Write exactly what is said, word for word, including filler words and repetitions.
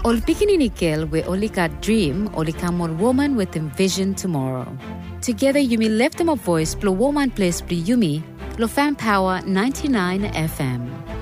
Ol pikininikil we olika dream olikamon woman with envision tomorrow. Together Yumi left them a voice, plo woman place pli Yumi, lo fan power ninety-nine F M.